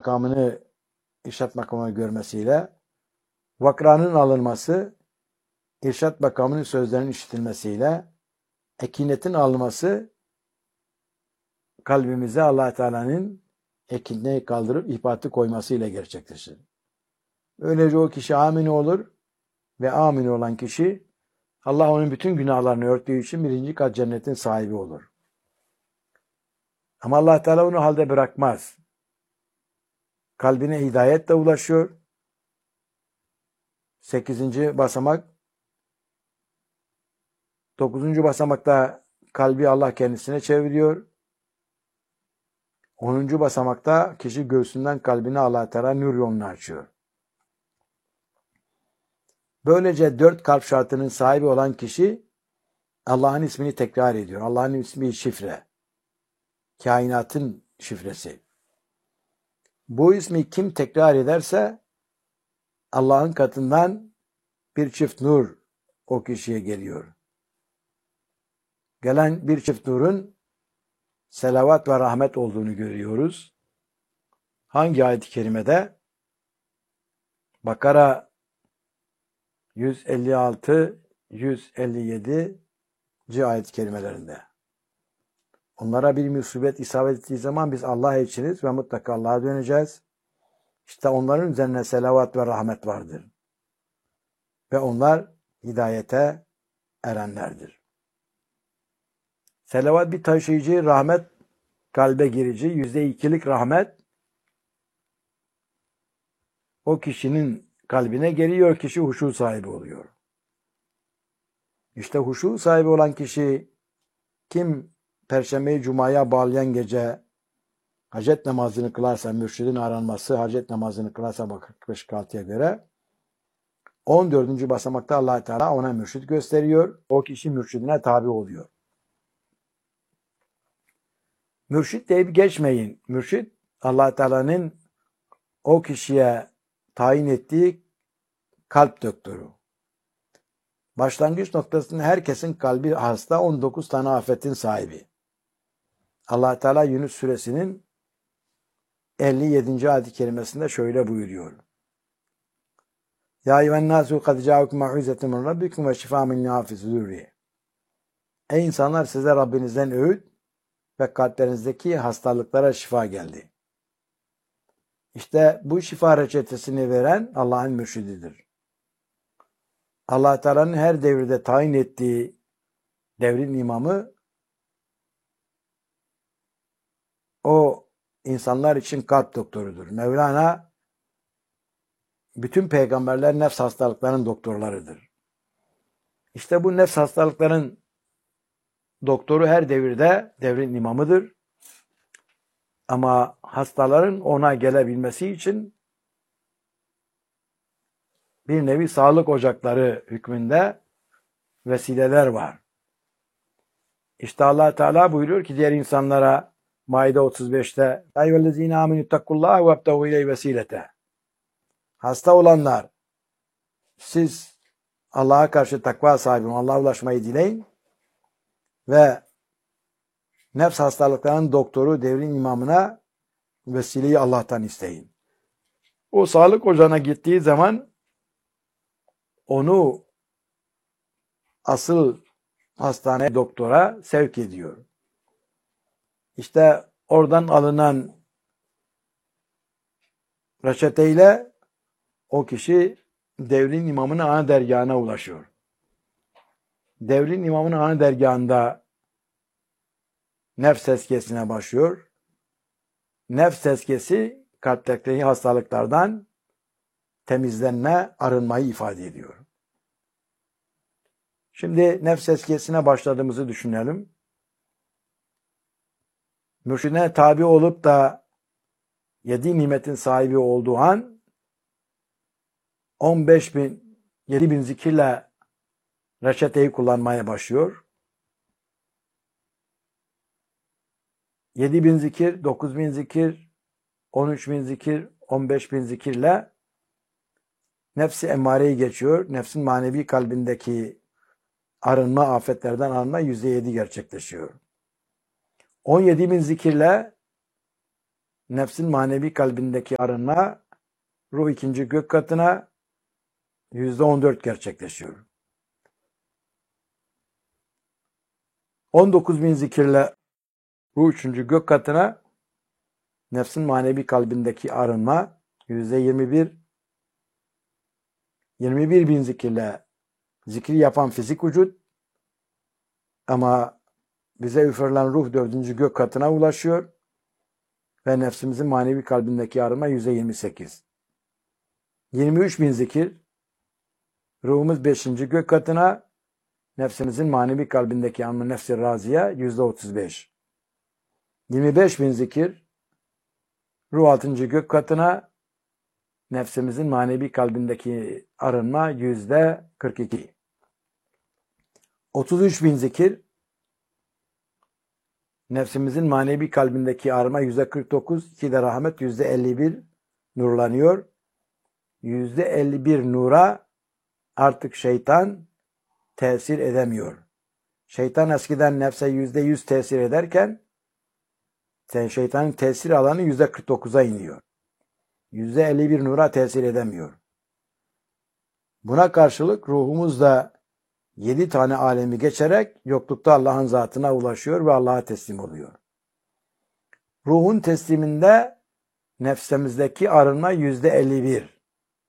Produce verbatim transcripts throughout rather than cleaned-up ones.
makamını, irşat makamını görmesiyle, vakranın alınması, irşat makamının sözlerinin işitilmesiyle, ekinetin alınması, kalbimize Allah Teala'nın ekinliği kaldırıp ihbatı koymasıyla gerçekleşir. Öylece o kişi amin olur ve amin olan kişi Allah onun bütün günahlarını örttüğü için birinci kat cennetin sahibi olur. Ama Allah Teala onu halde bırakmaz. Kalbine hidayet de ulaşıyor. Sekizinci basamak. Dokuzuncu basamakta kalbi Allah kendisine çeviriyor. Onuncu basamakta kişi göğsünden kalbine Allah Teala nur yolunu açıyor. Böylece dört kalp şartının sahibi olan kişi Allah'ın ismini tekrar ediyor. Allah'ın ismi şifre. Kainatın şifresi. Bu ismi kim tekrar ederse Allah'ın katından bir çift nur o kişiye geliyor. Gelen bir çift nurun selavat ve rahmet olduğunu görüyoruz. Hangi ayet-i kerimede? Bakara yüz elli altı yüz elli yedi. ayet-i kerimelerinde. Onlara bir musibet isabet ettiği zaman biz Allah içiniz ve mutlaka Allah'a döneceğiz. İşte onların üzerine selavat ve rahmet vardır. Ve onlar hidayete erenlerdir. Selavat bir taşıyıcı, rahmet kalbe girici, yüzde ikilik rahmet o kişinin kalbine geliyor, kişi huşu sahibi oluyor. İşte huşu sahibi olan kişi kim Perşembeyi Cuma'ya bağlayan gece hacet namazını kılarsa, mürşidin aranması, hacet namazını kılarsa bak kırk beş altıya göre on dördüncü basamakta Allah Teala ona mürşid gösteriyor. O kişi mürşidine tabi oluyor. Mürşid deyip geçmeyin. Mürşid Allah Teala'nın o kişiye tayin ettiği kalp doktoru. Başlangıç noktasında herkesin kalbi hasta, on dokuz tane afetin sahibi. Allah Teala Yunus suresinin elli yedinci ayet-i kerimesinde şöyle buyuruyor. Ya eyyühennâsû kad câukum mev'izetun min rabbikum ve şifâ min mâ fî sudûr. Ey insanlar, size Rabbinizden öğüt ve kalplerinizdeki hastalıklara şifa geldi. İşte bu şifa reçetesini veren Allah'ın mürşididir. Allah Teala'nın her devirde tayin ettiği devrin imamı o insanlar için kalp doktorudur. Mevlana bütün peygamberler nefs hastalıklarının doktorlarıdır. İşte bu nefs hastalıkların doktoru her devirde devrin imamıdır. Ama hastaların ona gelebilmesi için bir nevi sağlık ocakları hükmünde vesileler var. İşte Allah Teala buyuruyor ki diğer insanlara Maide otuz beşte اَيْوَالَّذ۪ينَ آمِنُوا اتَّقُوا اللّٰهِ وَابْتَغُوا اِلَيْهِ وَس۪يلَةً. Hasta olanlar, siz Allah'a karşı takva sahibi olun, Allah'a ulaşmayı dileyin ve nefs hastalıklarının doktoru, devrin imamına vesileyi Allah'tan isteyin. O sağlık ocağına gittiği zaman onu asıl hastane doktora sevk ediyor. İşte oradan alınan reçeteyle o kişi devrin imamının ana dergahına ulaşıyor. Devrin imamının ana dergahında nefs tezkiyesine başlıyor. Nefs tezkiyesi kalpteki hastalıklardan temizlenme, arınmayı ifade ediyor. Şimdi nefs tezkiyesine başladığımızı düşünelim. Mürşidine tabi olup da yedi nimetin sahibi olduğu an on beş bin, yedi bin zikirle reçeteyi kullanmaya başlıyor. yedi bin zikir, dokuz bin zikir, on üç bin zikir, on beş bin zikirle nefsi emmareyi geçiyor. Nefsin manevi kalbindeki arınma, afetlerden arınma yüzde yedi gerçekleşiyor. on yedi bin zikirle nefsin manevi kalbindeki arınma ruh ikinci gök katına yüzde on dört gerçekleşiyor. on dokuz bin zikirle ruh üçüncü gök katına, nefsin manevi kalbindeki arınma yüzde yirmi bir. yirmi bir bin zikirle zikri yapan fizik vücut, ama bize üfürülen ruh dördüncü gök katına ulaşıyor ve nefsimizin manevi kalbindeki arınma yüzde yirmi sekiz. yirmi üç bin zikir ruhumuz beşinci gök katına, nefsimizin manevi kalbindeki arınma nefsi raziye yüzde otuz beş. yirmi beş bin zikir ruh altıncı gök katına, nefsimizin manevi kalbindeki arınma yüzde kırk iki. otuz üç bin zikir nefsimizin manevi kalbindeki arınma yüzde kırk dokuz. İki de rahmet yüzde elli bir nurlanıyor. yüzde elli bir nura artık şeytan tesir edemiyor. Şeytan eskiden nefse yüzde yüz tesir ederken şeytanın tesir alanı yüzde kırk dokuza iniyor. yüzde elli bir nura tesir edemiyor. Buna karşılık ruhumuz da yedi tane alemi geçerek yoklukta Allah'ın zatına ulaşıyor ve Allah'a teslim oluyor. Ruhun tesliminde nefsimizdeki arınma yüzde elli bir.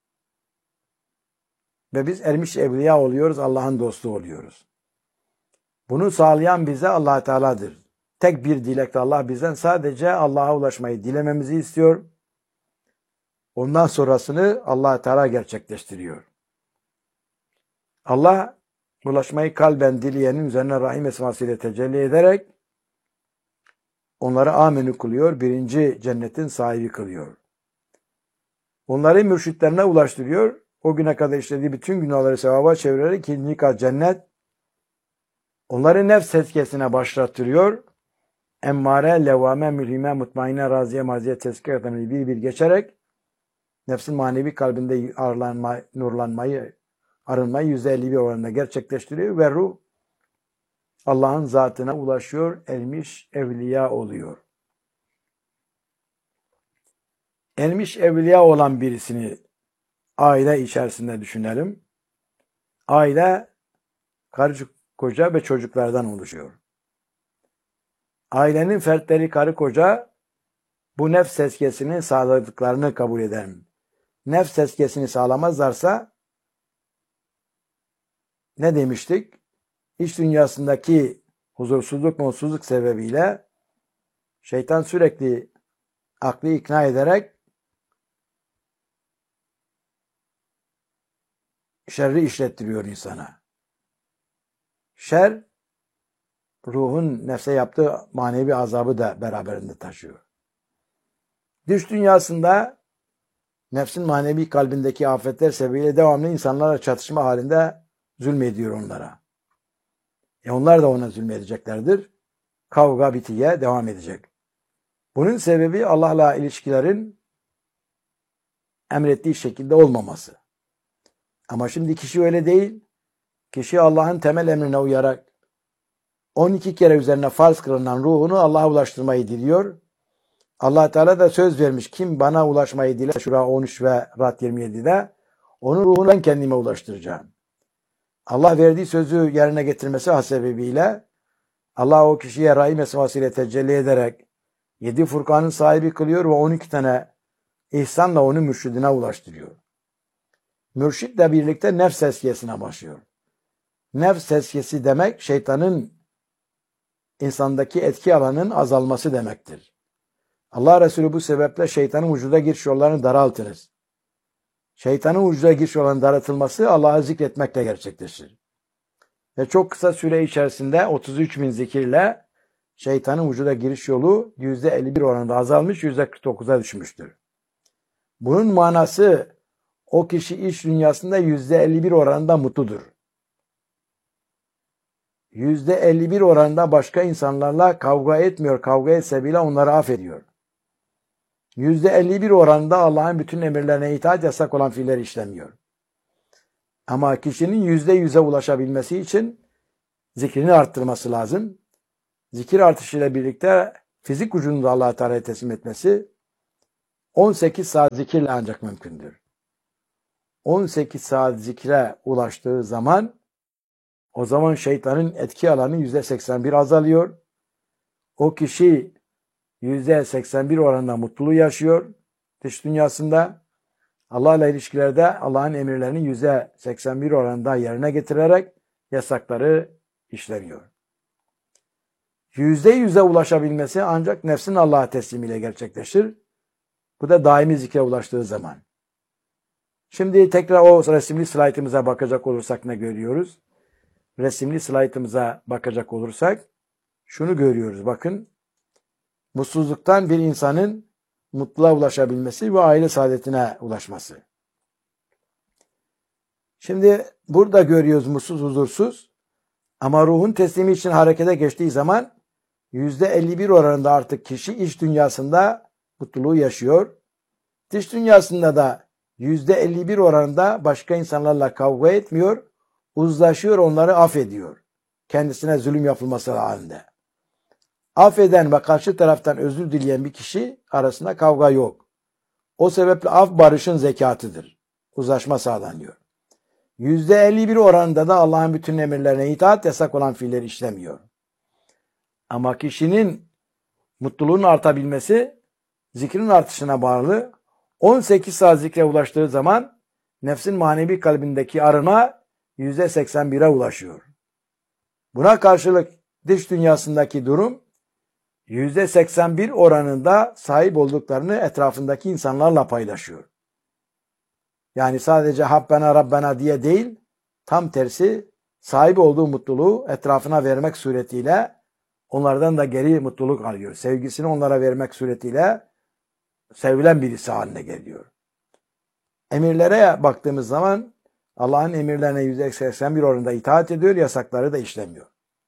Ve biz ermiş evliya oluyoruz, Allah'ın dostu oluyoruz. Bunu sağlayan bize Allah Teala'dır. Tek bir dilekte Allah bizden sadece Allah'a ulaşmayı dilememizi istiyor. Ondan sonrasını Allah Teala gerçekleştiriyor. Allah ulaşmayı kalben dileyenin üzerine rahim esmasıyla tecelli ederek onları amenü kılıyor, birinci cennetin sahibi kılıyor. Onları mürşitlerine ulaştırıyor. O güne kadar işlediği bütün günahları sevaba çevirerek ikinci kat cennet. Onları nefs tezkiyesine başlattırıyor. Emmare, levvame, mülhime, mutmaine, raziye, marziye tezkiyatını bir bir geçerek nefsin manevi kalbinde arlanma, nurlanmayı, arınmayı yüzde elli bir oranında gerçekleştiriyor ve ruh Allah'ın zatına ulaşıyor, ermiş evliya oluyor. Ermiş evliya olan birisini aile içerisinde düşünelim. Aile karı koca ve çocuklardan oluşuyor. Ailenin fertleri karı koca bu nefs tezkiyesini sağladıklarını kabul eder. Nefs tezkiyesini sağlamazlarsa ne demiştik? İç dünyasındaki huzursuzluk, mutsuzluk sebebiyle şeytan sürekli aklı ikna ederek şerri işlettiriyor insana. Şer, ruhun nefse yaptığı manevi azabı da beraberinde taşıyor. Dış dünyasında nefsin manevi kalbindeki afetler sebebiyle devamlı insanlarla çatışma halinde zulmediyor onlara. E onlar da ona zulmedeceklerdir. Kavga bitiye devam edecek. Bunun sebebi Allah'la ilişkilerin emrettiği şekilde olmaması. Ama şimdi kişi öyle değil. Kişi Allah'ın temel emrine uyarak on iki kere üzerine farz kılınan ruhunu Allah'a ulaştırmayı diliyor. Allah Teala da söz vermiş. Kim bana ulaşmayı diler, Şura on üç ve Rad yirmi yedi'de onun ruhunu ben kendime ulaştıracağım. Allah verdiği sözü yerine getirmesi hasebiyle Allah o kişiye rahim esmasıyla tecelli ederek yedi Furkan'ın sahibi kılıyor ve on iki tane ihsanla onu mürşidine ulaştırıyor. Mürşidle birlikte nefs tezkiyesine başlıyor. Nefs tezkiyesi demek şeytanın insandaki etki alanının azalması demektir. Allah Resulü bu sebeple şeytanın vücuda giriş yollarını daraltınız. Şeytanın vücuda giriş yollarının daraltılması Allah'ı zikretmekle gerçekleşir. Ve çok kısa süre içerisinde otuz üç bin zikirle şeytanın vücuda giriş yolu yüzde elli bir oranında azalmış, yüzde kırk dokuza düşmüştür. Bunun manası o kişi iç dünyasında yüzde elli bir oranında mutludur. yüzde elli bir oranında başka insanlarla kavga etmiyor, kavga etse bile onları affediyor. yüzde elli bir oranında Allah'ın bütün emirlerine itaat yasak olan fiilleri işlemiyor. Ama kişinin yüzde yüze ulaşabilmesi için zikrini arttırması lazım. Zikir artışıyla birlikte fizik vücudunu da Allah-u Teala'ya teslim etmesi on sekiz saat zikirle ancak mümkündür. on sekiz saat zikre ulaştığı zaman o zaman şeytanın etki alanı yüzde seksen bir azalıyor. O kişi yüzde seksen bir oranında mutluluğu yaşıyor dış dünyasında. Allah'la ilişkilerde Allah'ın emirlerini yüzde seksen bir oranında yerine getirerek yasakları işlemiyor. Yüzde yüze ulaşabilmesi ancak nefsin Allah'a teslimiyle gerçekleşir. Bu da daimi zikre ulaştığı zaman. Şimdi tekrar o resimli slaytımıza bakacak olursak ne görüyoruz? Resimli slaytımıza bakacak olursak şunu görüyoruz. Bakın, mutsuzluktan bir insanın mutluluğa ulaşabilmesi ve aile saadetine ulaşması. Şimdi burada görüyoruz mutsuz, huzursuz, ama ruhun teslimi için harekete geçtiği zaman yüzde elli bir oranında artık kişi iç dünyasında mutluluğu yaşıyor. Dış dünyasında da yüzde elli bir oranında başka insanlarla kavga etmiyor, uzlaşıyor, onları affediyor. Kendisine zulüm yapılması halinde. Affeden ve karşı taraftan özür dileyen bir kişi arasında kavga yok. O sebeple af barışın zekatıdır. Uzlaşma sağlanıyor. yüzde elli bir oranında da Allah'ın bütün emirlerine itaat, yasak olan fiilleri işlemiyor. Ama kişinin mutluluğun artabilmesi zikrin artışına bağlı. on sekiz saat zikre ulaştığı zaman nefsin manevi kalbindeki arına yüzde seksen bire ulaşıyor. Buna karşılık dış dünyasındaki durum yüzde seksen bir oranında sahip olduklarını etrafındaki insanlarla paylaşıyor. Yani sadece Habbena Rabbena diye değil, tam tersi sahip olduğu mutluluğu etrafına vermek suretiyle onlardan da geri mutluluk alıyor. Sevgisini onlara vermek suretiyle sevilen birisi haline geliyor. Emirlere baktığımız zaman Allah'ın emirlerine yüzde seksen bir oranında itaat ediyor, yasakları da işlemiyor.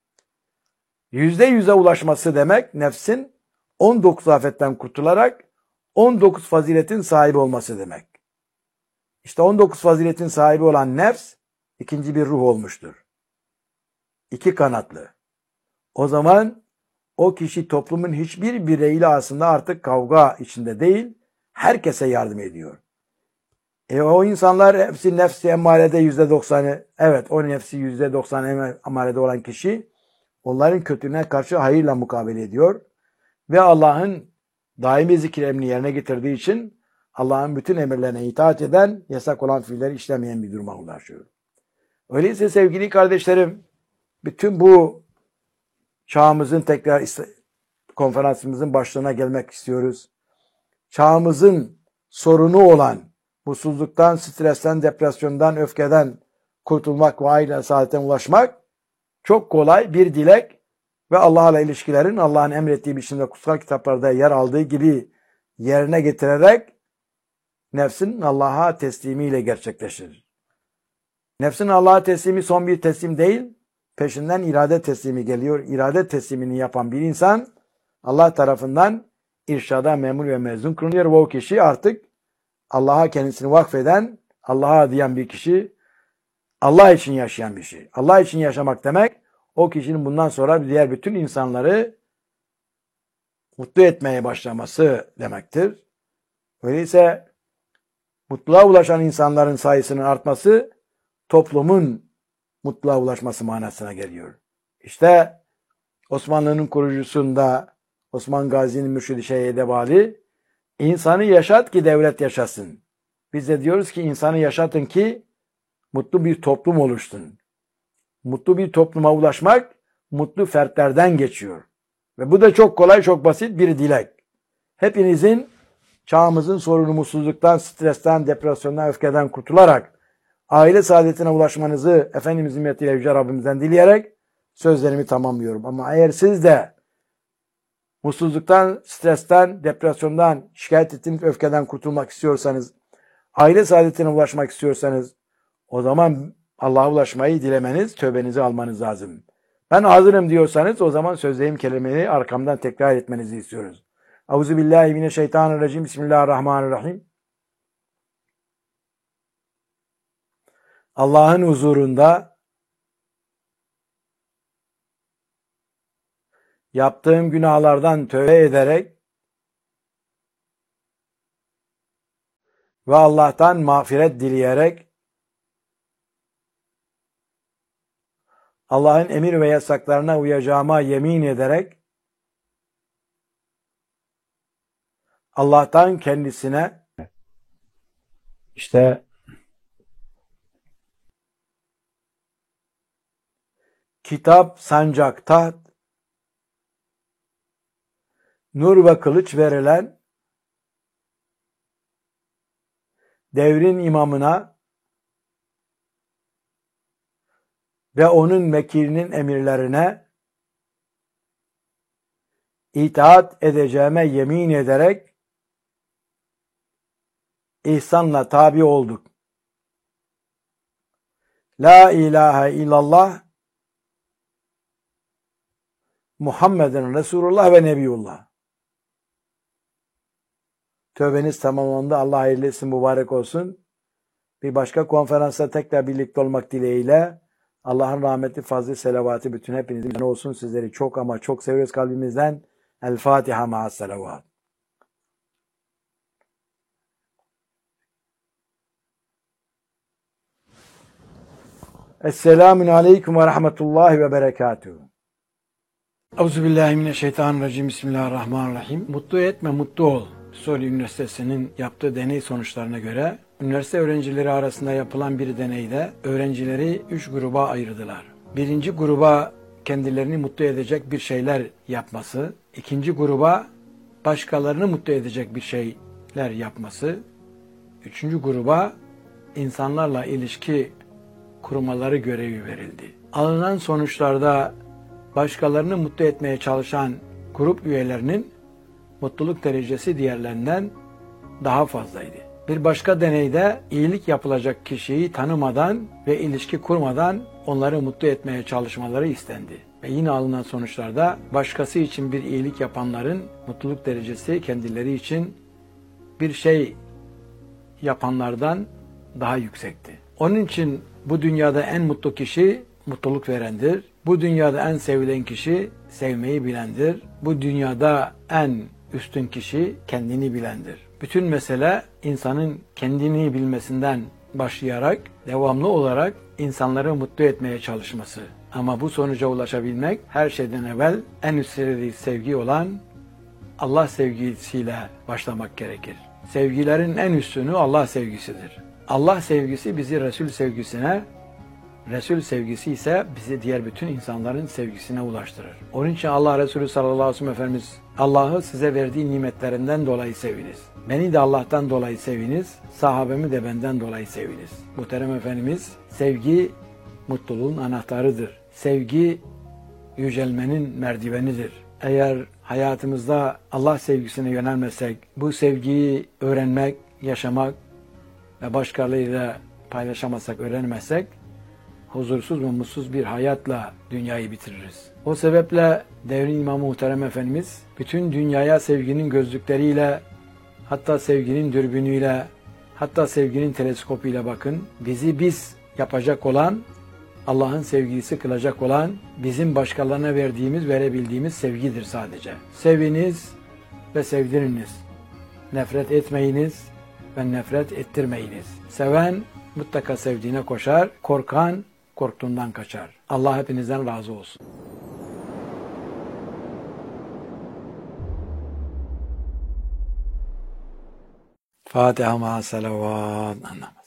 Yüzde yüze ulaşması demek nefsin on dokuz afetten kurtularak on dokuz faziletin sahibi olması demek. İşte on dokuz faziletin sahibi olan nefs ikinci bir ruh olmuştur. İki kanatlı. O zaman o kişi toplumun hiçbir bireyiyle aslında artık kavga içinde değil, herkese yardım ediyor. E o insanlar hepsi nefsi emmarede yüzde doksanı, evet o nefsi yüzde doksan emmarede olan kişi onların kötülüğüne karşı hayırla mukabele ediyor. Ve Allah'ın daimi zikir emrini yerine getirdiği için Allah'ın bütün emirlerine itaat eden, yasak olan fiilleri işlemeyen bir duruma ulaşıyor. Öyleyse sevgili kardeşlerim, bütün bu çağımızın tekrar konferansımızın başlığına gelmek istiyoruz. Çağımızın sorunu olan mutsuzluktan, stresten, depresyondan, öfkeden kurtulmak ve aile saadetine ulaşmak çok kolay bir dilek ve Allah'la ilişkilerin Allah'ın emrettiği biçimde kutsal kitaplarda yer aldığı gibi yerine getirerek nefsin Allah'a teslimiyle gerçekleşir. Nefsin Allah'a teslimi son bir teslim değil, peşinden irade teslimi geliyor. İrade teslimini yapan bir insan Allah tarafından irşada memur ve mezun kılınıyor ve o kişi artık Allah'a kendisini vakfeden, Allah'a adayan bir kişi, Allah için yaşayan bir şey. Allah için yaşamak demek, o kişinin bundan sonra diğer bütün insanları mutlu etmeye başlaması demektir. Öyleyse mutluluğa ulaşan insanların sayısının artması, toplumun mutluluğa ulaşması manasına geliyor. İşte Osmanlı'nın kurucusunda Osman Gazi'nin mürşidi Şeyh Edebali, insanı yaşat ki devlet yaşasın. Biz de diyoruz ki insanı yaşatın ki mutlu bir toplum oluşsun. Mutlu bir topluma ulaşmak mutlu fertlerden geçiyor. Ve bu da çok kolay, çok basit bir dilek. Hepinizin çağımızın sorunu mutsuzluktan, stresten, depresyondan, öfkeden kurtularak aile saadetine ulaşmanızı Efendimizin himmetiyle Yüce Rabbimizden dileyerek sözlerimi tamamlıyorum. Ama eğer siz de mutsuzluktan, stresten, depresyondan, şikayet ettiğiniz öfkeden kurtulmak istiyorsanız, aile saadetine ulaşmak istiyorsanız, o zaman Allah'a ulaşmayı dilemeniz, tövbenizi almanız lazım. Ben hazırım diyorsanız o zaman sözlediğim kelimeyi arkamdan tekrar etmenizi istiyoruz. Euzubillahimineşşeytanirracim. Bismillahirrahmanirrahim. Allah'ın huzurunda yaptığım günahlardan tövbe ederek ve Allah'tan mağfiret dileyerek Allah'ın emir ve yasaklarına uyacağıma yemin ederek Allah'tan kendisine işte kitap, sancak, taht, nur ve kılıç verilen devrin imamına ve onun vekilinin emirlerine itaat edeceğime yemin ederek ihsanla tabi olduk. La ilahe illallah Muhammeden Resulullah ve Nebiyullah. Tövbeniz tamamlandı. Allah hayırlı etsin, mübarek olsun. Bir başka konferansta tekrar birlikte olmak dileğiyle Allah'ın rahmeti, fazlı, selavatı bütün hepinizin olsun. Sizleri çok ama çok seviyoruz kalbimizden. El Fatiha ma'as selavat. Esselamun aleyküm ve rahmetullahi ve berekatuhu. Euzubillahimineşşeytanirracim. Bismillahirrahmanirrahim. Mutlu etme, mutlu ol. Soli Üniversitesi'nin yaptığı deney sonuçlarına göre üniversite öğrencileri arasında yapılan bir deneyde öğrencileri üç gruba ayırdılar. Birinci gruba kendilerini mutlu edecek bir şeyler yapması, ikinci gruba başkalarını mutlu edecek bir şeyler yapması, üçüncü gruba insanlarla ilişki kurmaları görevi verildi. Alınan sonuçlarda başkalarını mutlu etmeye çalışan grup üyelerinin mutluluk derecesi diğerlerinden daha fazlaydı. Bir başka deneyde iyilik yapılacak kişiyi tanımadan ve ilişki kurmadan onları mutlu etmeye çalışmaları istendi. Ve yine alınan sonuçlarda başkası için bir iyilik yapanların mutluluk derecesi kendileri için bir şey yapanlardan daha yüksekti. Onun için bu dünyada en mutlu kişi mutluluk verendir. Bu dünyada en sevilen kişi sevmeyi bilendir. Bu dünyada en üstün kişi kendini bilendir. Bütün mesele insanın kendini bilmesinden başlayarak devamlı olarak insanları mutlu etmeye çalışması. Ama bu sonuca ulaşabilmek her şeyden evvel en üst sevgi olan Allah sevgisiyle başlamak gerekir. Sevgilerin en üstünü Allah sevgisidir. Allah sevgisi bizi Resul sevgisine, Resul sevgisi ise bizi diğer bütün insanların sevgisine ulaştırır. Onun için Allah Resulü sallallahu aleyhi ve sellem Efendimiz, Allah'ı size verdiği nimetlerinden dolayı seviniz. Beni de Allah'tan dolayı seviniz, sahabemi de benden dolayı seviniz. Muhterem Efendimiz, sevgi mutluluğun anahtarıdır. Sevgi yücelmenin merdivenidir. Eğer hayatımızda Allah sevgisine yönelmesek, bu sevgiyi öğrenmek, yaşamak ve başkalarıyla paylaşamazsak, öğrenemezsek, huzursuz ve mutsuz bir hayatla dünyayı bitiririz. O sebeple devrin imamı Muhterem Efendimiz bütün dünyaya sevginin gözlükleriyle, hatta sevginin dürbünüyle, hatta sevginin teleskopuyla bakın. Bizi biz yapacak olan, Allah'ın sevgilisi kılacak olan, bizim başkalarına verdiğimiz, verebildiğimiz sevgidir sadece. Seviniz ve sevdiriniz. Nefret etmeyiniz ve nefret ettirmeyiniz. Seven mutlaka sevdiğine koşar, korkan korktuğundan kaçar. Allah hepinizden razı olsun. Fatiha ma salavat.